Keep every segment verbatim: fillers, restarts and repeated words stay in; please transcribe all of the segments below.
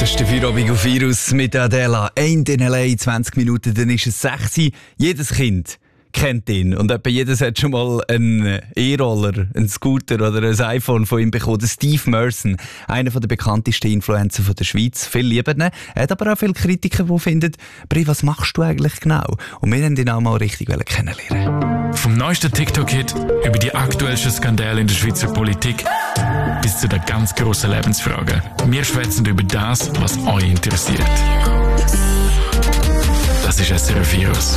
Das ist der Feierabend auf Virus mit Adela. Ein in L A, zwanzig Minuten, dann ist es sechs. Jedes Kind kennt ihn. Und etwa jedes hat schon mal einen E-Roller, einen Scooter oder ein iPhone von ihm bekommen. Der Steve Merson, einer der bekanntesten Influencer der Schweiz. Viele lieben ihn. Er hat aber auch viele Kritiker, die finden, Bri, was machst du eigentlich genau? Und wir haben ihn auch mal richtig kennenlernen. Vom neuesten TikTok-Hit über die aktuellsten Skandale in der Schweizer Politik bis zu den ganz grossen Lebensfragen. Wir schwätzen über das, was euch interessiert. Das ist S R F Virus.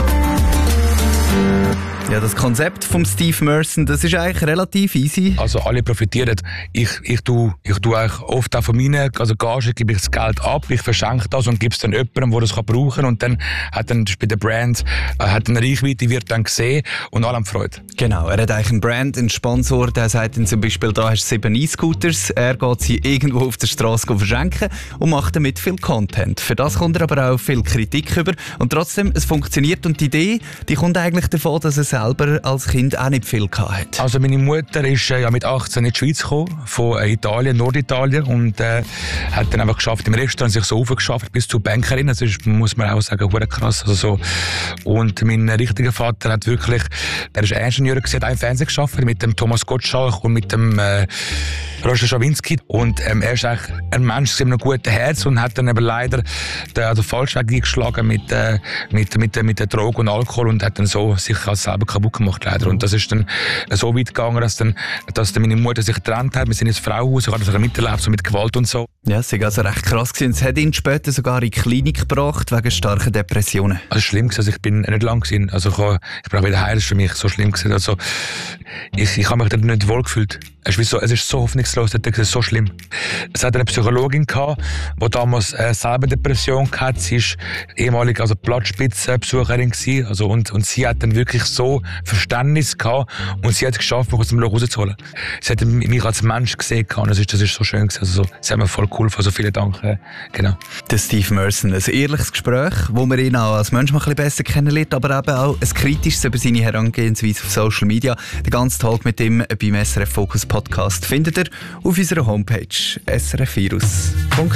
Ja, das Konzept vom Steve Merson, das ist eigentlich relativ easy. Also alle profitieren. Ich, ich tue, ich tue eigentlich oft auch von meinen, also Gage gebe ich das Geld ab, ich verschenke das und gebe es dann jemandem, der das brauchen kann. Und dann hat dann bei der Brand äh, hat eine Reichweite, wird dann gesehen und alle haben Freude. Genau, er hat eigentlich einen Brand, einen Sponsor, der sagt dann zum Beispiel, da hast du sieben E-Scooters, er geht sie irgendwo auf der Straße verschenken und macht damit viel Content. Für das kommt er aber auch viel Kritik über und trotzdem, es funktioniert und die Idee, die kommt eigentlich davon, dass er selber als Kind auch nicht viel hatte. Also meine Mutter ist äh, ja mit achtzehn in die Schweiz gekommen, von äh, Italien, Norditalien und äh, hat dann einfach geschafft, im Restaurant sich so aufgeschafft bis zur Bankerin. Das ist, muss man auch sagen, hure krass. Also so. Und mein richtiger Vater hat wirklich, der ist Ingenieur gewesen, hat auch im Fernsehen geschafft mit dem Thomas Gottschalk und mit dem äh, Roger Schawinski. Und ähm, er ist eigentlich ein Mensch mit einem guten Herz und hat dann aber leider den, den falschen Weg eingeschlagen mit, äh, mit, mit, mit der Droge und Alkohol und hat dann so sich als selber kaputt gemacht leider. Und das ist dann so weit gegangen, dass dann, dass dann meine Mutter sich getrennt hat. Wir sind ins Frauenhaus, ich habe das miterlebt, so mit Gewalt und so. Ja, es war also recht krass gewesen. Es hat ihn später sogar in die Klinik gebracht, wegen starken Depressionen. Also schlimm gewesen, also ich bin nicht lang gewesen. Also ich, ich bin auch wieder heil, das ist für mich so schlimm gewesen. Also ich, ich habe mich dort nicht wohl gefühlt. Es ist so, es ist so hoffnungslos, das ist so schlimm. Es hat eine Psychologin gehabt, die damals äh, selber Depression hatte. Sie ist ehemalige also Platzspitzenbesucherin gewesen. Also und, und sie hat dann wirklich so Verständnis gehabt und sie hat es geschafft, mich aus dem Loch rauszuholen. Sie hat mich als Mensch gesehen und das ist, das ist so schön gewesen. Also so, sie hat mir voll geholfen, also vielen Dank. Äh, genau. Der Steve Merson, ein ehrliches Gespräch, wo man ihn auch als Mensch mal ein bisschen besser kennenlernt, aber eben auch ein kritisches über seine Herangehensweise auf Social Media. Den ganzen Tag mit ihm beim S R F Focus Podcast findet ihr auf unserer Homepage s r f virus punkt com.